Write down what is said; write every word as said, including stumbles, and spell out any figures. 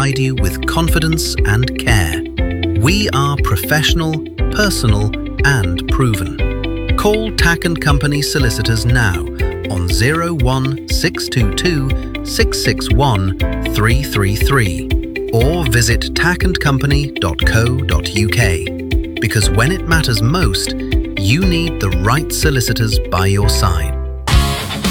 guide you with confidence and care. We are professional, personal, and proven. Call Tack and Company Solicitors now on zero one six two two six six one three three three or visit tack and company dot co dot U K, because when it matters most, you need the right solicitors by your side.